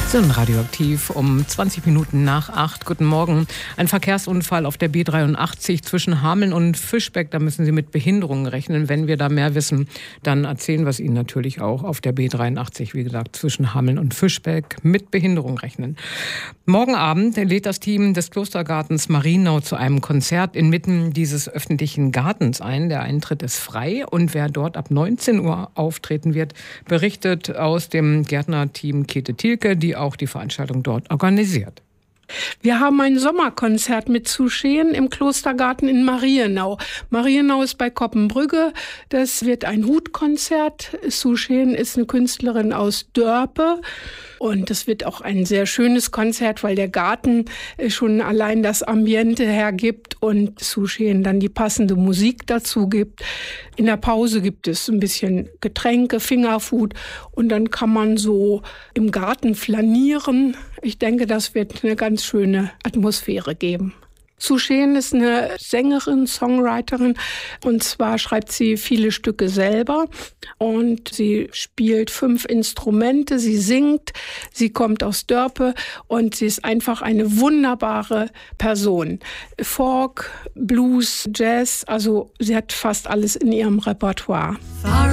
sind radioaktiv um 20 Minuten nach 8. Guten Morgen. Ein Verkehrsunfall auf der B83 zwischen Hameln und Fischbeck. Da müssen Sie mit Behinderungen rechnen. Wenn wir da mehr wissen, dann erzählen wir es Ihnen natürlich auch auf der B83. Wie gesagt, zwischen Hameln und Fischbeck mit Behinderung rechnen. Morgen Abend lädt das Team des Klostergartens Marienau zu einem Konzert inmitten dieses öffentlichen Gartens ein. Der Eintritt ist frei und wer dort ab 19 Uhr auftreten wird, berichtet aus dem Gärtnerteam Käthe Thielke, die auch die Veranstaltung dort organisiert. Wir haben ein Sommerkonzert mit Zuschehen im Klostergarten in Marienau. Marienau ist bei Koppenbrügge. Das wird ein Hutkonzert. Zuschehen ist eine Künstlerin aus Dörpe. Und es wird auch ein sehr schönes Konzert, weil der Garten schon allein das Ambiente hergibt und Zuschehen dann die passende Musik dazu gibt. In der Pause gibt es ein bisschen Getränke, Fingerfood und dann kann man so im Garten flanieren. Ich denke, das wird eine ganz schöne Atmosphäre geben. Zuschehen ist eine Sängerin, Songwriterin und zwar schreibt sie viele Stücke selber und sie spielt 5 Instrumente, sie singt, sie kommt aus Dörpe und sie ist einfach eine wunderbare Person. Folk, Blues, Jazz, also sie hat fast alles in ihrem Repertoire.